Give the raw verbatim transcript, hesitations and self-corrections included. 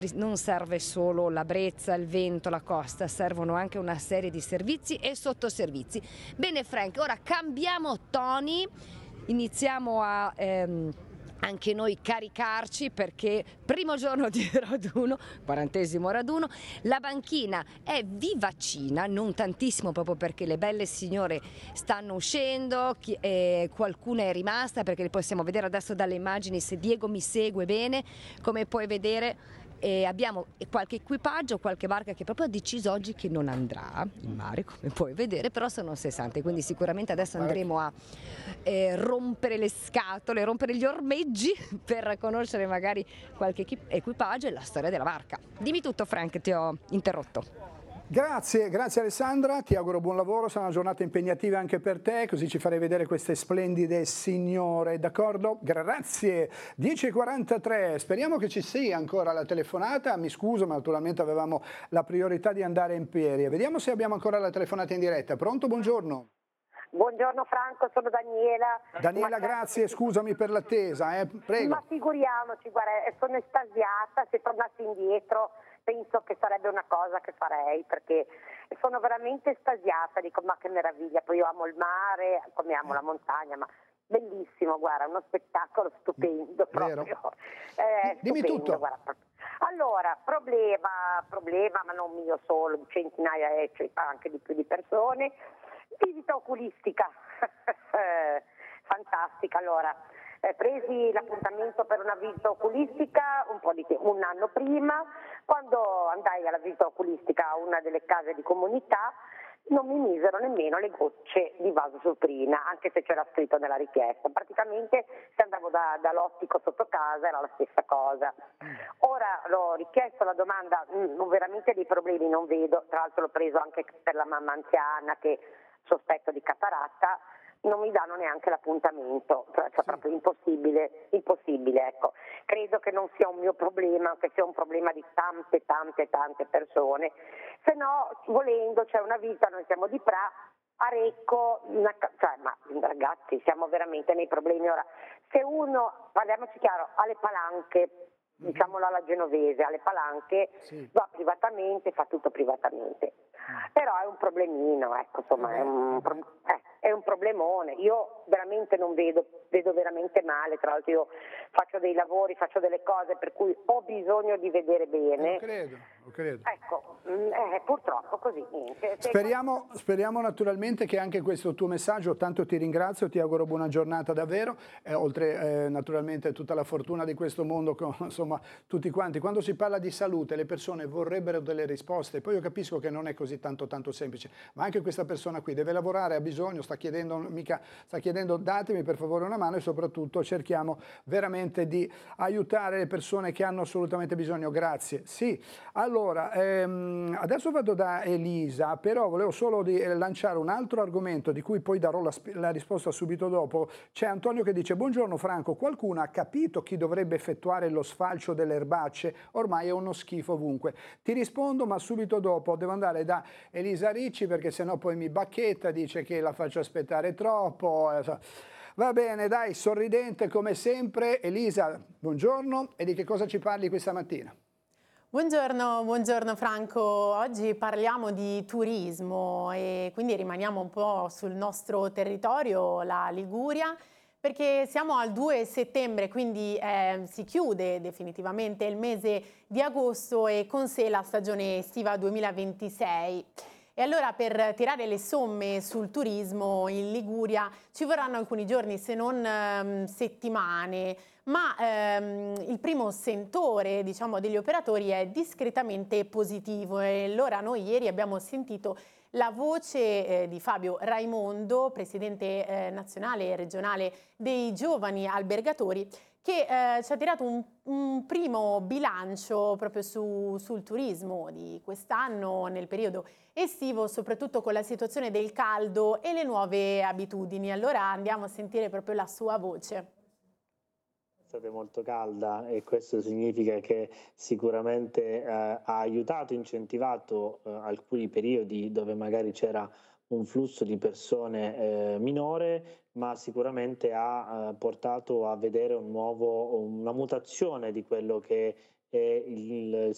Non serve solo la brezza, il vento, la costa, servono anche una serie di servizi e sottoservizi. Bene Frank, ora cambiamo toni, iniziamo a ehm, anche noi caricarci perché primo giorno di raduno, quarantesimo raduno, la banchina è vivacina, non tantissimo proprio perché le belle signore stanno uscendo, chi, eh, qualcuna è rimasta perché le possiamo vedere adesso dalle immagini se Diego mi segue bene, come puoi vedere. E abbiamo qualche equipaggio, qualche barca che proprio ha deciso oggi che non andrà in mare, come puoi vedere, però sono sessanta, quindi sicuramente adesso andremo a eh, rompere le scatole, rompere gli ormeggi per conoscere magari qualche equipaggio e la storia della barca. Dimmi tutto Frank, ti ho interrotto. Grazie, grazie Alessandra, ti auguro buon lavoro, sarà una giornata impegnativa anche per te, così ci farei vedere queste splendide signore, d'accordo? Grazie, dieci e quarantatré, speriamo che ci sia ancora la telefonata, mi scuso ma naturalmente avevamo la priorità di andare in ferie, vediamo se abbiamo ancora la telefonata in diretta, pronto? Buongiorno. Buongiorno Franco, sono Daniela. Daniela, grazie, scusami per l'attesa, eh. Prego. Ma figuriamoci, guarda, sono estasiata, se tornassi indietro penso che sarebbe una cosa che farei, perché sono veramente estasiata, dico ma che meraviglia, poi io amo il mare, come amo la montagna, ma bellissimo, guarda, uno spettacolo stupendo proprio. Eh, Dimmi stupendo, tutto. guarda. Allora, problema, problema, ma non mio solo, di centinaia e cioè, anche di più di persone. Visita oculistica, fantastica. Allora, eh, presi l'appuntamento per una visita oculistica un po' di tempo, un anno prima, quando andai alla visita oculistica a una delle case di comunità, non mi misero nemmeno le gocce di vasosoprina, anche se c'era scritto nella richiesta. Praticamente se andavo da, dall'ottico sotto casa era la stessa cosa. Ora l'ho richiesto la domanda, mh, veramente dei problemi non vedo, tra l'altro l'ho preso anche per la mamma anziana che sospetto di cataratta, non mi danno neanche l'appuntamento, cioè, cioè sì. Proprio impossibile, impossibile, ecco. Credo che non sia un mio problema, che sia un problema di tante, tante, tante persone, se no, volendo, c'è una visita, noi siamo di Pra, a Recco, una, cioè, ma ragazzi, siamo veramente nei problemi. Ora, se uno, parliamoci chiaro, ha le palanche, diciamolo alla genovese, alle palanche, sì. Va privatamente, fa tutto privatamente. Però è un problemino, ecco, insomma, è un, eh, è un problemone. Io veramente non vedo, vedo veramente male, tra l'altro io faccio dei lavori, faccio delle cose per cui ho bisogno di vedere bene. Lo credo, lo credo. Ecco, eh, purtroppo così, niente. Speriamo, speriamo naturalmente che anche questo tuo messaggio, tanto ti ringrazio, ti auguro buona giornata davvero, eh, oltre eh, naturalmente tutta la fortuna di questo mondo, con, insomma, tutti quanti. Quando si parla di salute le persone vorrebbero delle risposte, poi io capisco che non è così tanto tanto semplice, ma anche questa persona qui deve lavorare, ha bisogno, sta chiedendo, mica, sta chiedendo datemi per favore una mano e soprattutto cerchiamo veramente di aiutare le persone che hanno assolutamente bisogno. Grazie. Sì, allora ehm, adesso vado da Elisa, però volevo solo di, eh, lanciare un altro argomento di cui poi darò la, la risposta subito dopo. C'è Antonio che dice: buongiorno Franco, qualcuno ha capito chi dovrebbe effettuare lo sfalcio delle erbacce? Ormai è uno schifo ovunque. Ti rispondo ma subito dopo, devo andare da Elisa Ricci perché sennò poi mi bacchetta, dice che la faccio aspettare troppo. Va bene, dai, sorridente come sempre. Elisa, buongiorno, e di che cosa ci parli questa mattina? Buongiorno, buongiorno Franco, oggi parliamo di turismo e quindi rimaniamo un po' sul nostro territorio, la Liguria, perché siamo al due settembre, quindi eh, si chiude definitivamente il mese di agosto e con sé la stagione estiva duemilaventisei. E allora per tirare le somme sul turismo in Liguria ci vorranno alcuni giorni, se non ehm, settimane, ma ehm, il primo sentore, diciamo, degli operatori è discretamente positivo e allora noi ieri abbiamo sentito la voce eh, di Fabio Raimondo, presidente eh, nazionale e regionale dei giovani albergatori, che eh, ci ha tirato un, un primo bilancio proprio su, sul turismo di quest'anno nel periodo estivo, soprattutto con la situazione del caldo e le nuove abitudini. Allora andiamo a sentire proprio la sua voce. È molto calda e questo significa che sicuramente eh, ha aiutato, incentivato eh, alcuni periodi dove magari c'era un flusso di persone eh, minore, ma sicuramente ha eh, portato a vedere un nuovo, una mutazione di quello che è il